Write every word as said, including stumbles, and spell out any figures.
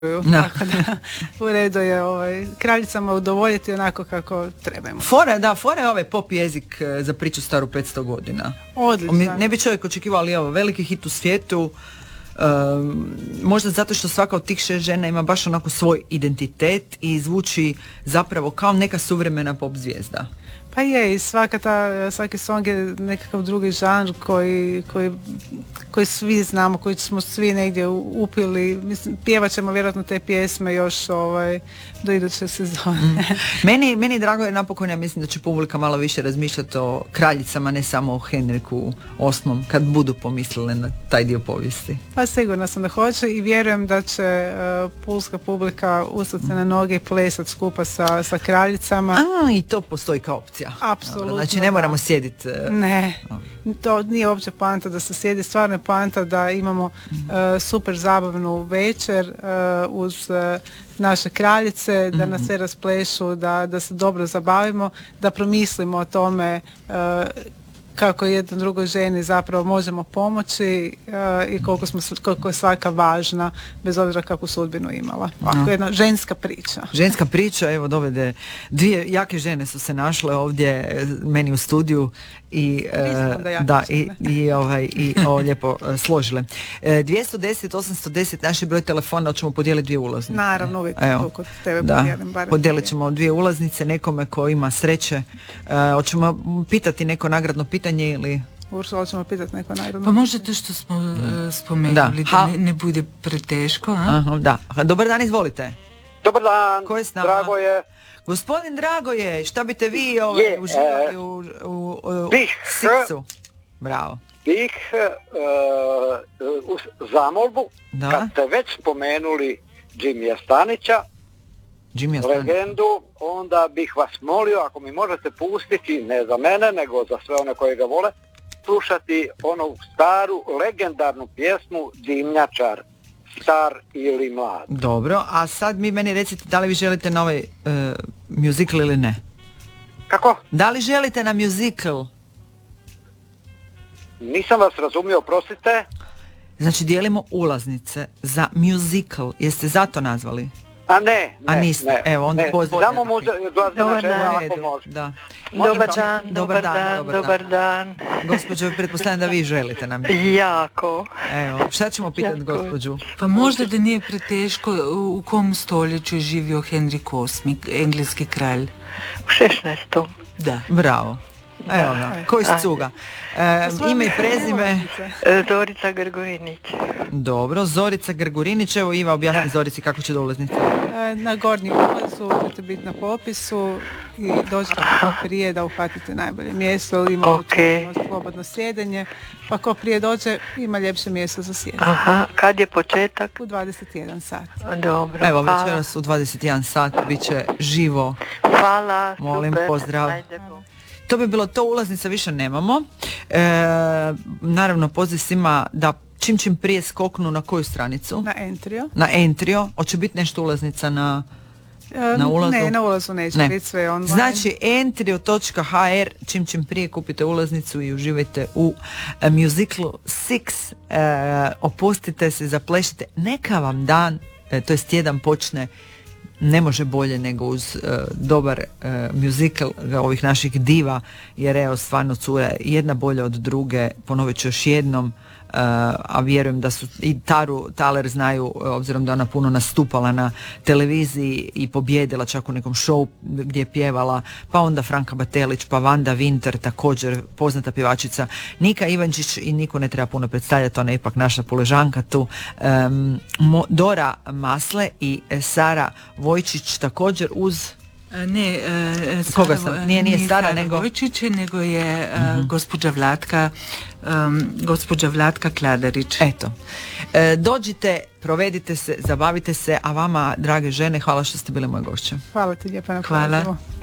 Da. Tako da u redu je ovaj, kraljicama udovoljiti onako kako trebamo. Fora, da, fora je ovaj pop jezik za priču staru petsto godina. Odlično. Ne bi čovjek očekivao, ali evo, veliki hit u svijetu. Um, možda zato što svaka od tih šest žena ima baš onako svoj identitet i zvuči zapravo kao neka suvremena pop zvijezda. Pa je, i svaka ta, svaki song je nekakav drugi žanr koji, koji, koji svi znamo, koji smo svi negdje upili. Mislim, pjevat ćemo vjerojatno te pjesme još ovaj, do iduće sezone. Mm. Meni, meni drago je napokon, ja mislim da će publika malo više razmišljati o kraljicama, ne samo o Henriku osmom, kad budu pomislile na taj dio povijesti. Pa sigurno sam da hoće i vjerujem da će uh, pulska publika ustati mm. na noge i plesati skupa sa, sa kraljicama. A, i to postoji kao opcija. Apsolutno. Znači ne moramo sjediti. Uh, ne, to nije uopće poanta da se sjedi, stvarno je poanta da imamo uh, super zabavnu večer uh, uz uh, naše kraljice, da nas sve rasplešu, da, da se dobro zabavimo, da promislimo o tome uh, kako jednoj drugoj ženi zapravo možemo pomoći uh, i koliko, smo, koliko je svaka važna, bez obzira kakvu sudbinu imala. Ovako no. jedna ženska priča. Ženska priča, evo dovede, dvije jake žene su se našle ovdje meni u studiju i uh, da, da i, i, ovaj, i o, lijepo uh, složile. E, dvjesto deset osamsto deset naš je broj telefona, hoćemo podijeliti dvije ulaznice. Naravno, uvijek kod tebe da, podijelim. Podijelit ćemo dvije ulaznice nekome ko ima sreće. Uh, hoćemo pitati neko nagradno pitanje ili... Ursula, ćemo pitati neko nagradno. Pa možda to što smo uh, spomenuli, da, da ne, ne bude preteško. A? Aha, da. Dobar dan, izvolite. Dobar dan, ko je s nama? Drago je. Gospodin Dragoje, šta biste vi ovaj, je, uživali e, u, u, u bih, Siksu? Bravo. Bih uh, u zamolbu, da? Kad ste već spomenuli Jimija Stanića, Jimmy legendu, onda bih vas molio, ako mi možete pustiti, ne za mene, nego za sve one koje ga vole, slušati onu staru, legendarnu pjesmu Dimnjačar, star ili mlad. Dobro, a sad mi meni recite da li vi želite na ovaj uh, musical ili ne? Kako? Da li želite na musical? Nisam vas razumio, prostite. Znači dijelimo ulaznice za musical, jeste zato nazvali? A ne, ne, A niste, ne, evo onda pozvojte. Samo muze, glazbena žena ako može. Da. Dobar dan, dobar dan, dobar dan. Gospođo, pretpostavljam da vi želite nam. Jako. Evo, šta ćemo pitati gospođu? Pa možda da nije preteško, u kom stoljeću je živio Henrik osmi, engleski kralj? U šesnaestom. Da. Bravo. Evo ga, koji su cuga. E, ime i prezime? Zorica Grgurinić. Dobro, Zorica Grgurinić. Evo Iva, objasni Zorici kako će do ulaznice. E, na gornjem ulazu ćete biti na popisu i dođete prije da uhvatite najbolje mjesto, ili ima okay. slobodno sjedenje, pa ko prije dođe ima ljepše mjesto za sjedenje. Aha, kad je početak? U dvadeset jedan sat. Dobro. Evo, večeras u dvadeset jedan sat bit će živo. Hvala, molim, super. Pozdrav. Ajde. To bi bilo to, ulaznica više nemamo. E, naravno, poziv svima da čim čim prije skoknu na koju stranicu? Na Entrio. Na Entrio. Hoće biti nešto ulaznica na, na ulazu? Ne, na ulazu neće ne. biti sve online. Znači, entrio točka ha er, čim čim prije kupite ulaznicu i uživajte u uh, musicalu Six. Uh, opustite se, zaplešite. Neka vam dan, uh, to jest tjedan počne ne može bolje nego uz uh, dobar uh, musical ovih naših diva, jer evo stvarno cure jedna bolja od druge, ponovit ću još jednom, uh, a vjerujem da su i Taru Taler znaju, obzirom da ona puno nastupala na televiziji i pobjedila čak u nekom show gdje je pjevala, pa onda Franka Batelić, pa Vanda Winter, također poznata pjevačica, Nika Ivančić, i niko ne treba puno predstavljati, ona je ipak naša Puležanka tu, um, Mo, Dora Masle i Sara Vojčić također uz... Ne, e, Sara, koga sam? Nije, nije Sara, Sara nego... Vojčić, nego je uh, gospođa Vlatka um, gospođa Vlatka Kladarić. Eto. E, dođite, provedite se, zabavite se, a vama, drage žene, hvala što ste bile moje gošće. Hvala ti lijepa na Hvala. pozivu.